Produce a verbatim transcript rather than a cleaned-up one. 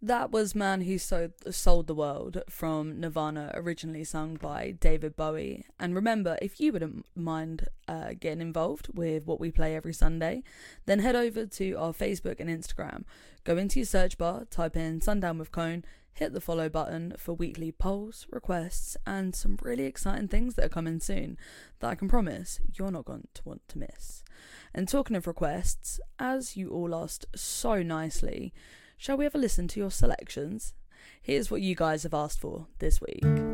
That was Man Who Sold, Sold the World from Nirvana, originally sung by David Bowie. And remember, if you wouldn't mind uh, getting involved with what we play every Sunday, then head over to our Facebook and Instagram. Go into your search bar, type in Sundown with Cone, hit the follow button for weekly polls, requests, and some really exciting things that are coming soon that I can promise you're not going to want to miss. And talking of requests, as you all asked so nicely, shall we have a listen to your selections? Here's what you guys have asked for this week.